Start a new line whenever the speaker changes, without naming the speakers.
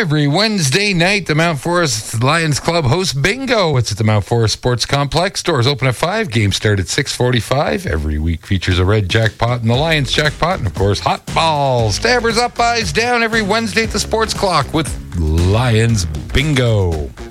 Every Wednesday night, the Mount Forest Lions Club hosts bingo. It's at the Mount Forest Sports Complex. Doors open at 5. Games start at 6:45. Every week features a red jackpot and the Lions jackpot. And, of course, hot balls. Stabbers up, eyes down every Wednesday at the Sports Clock with Lions Bingo.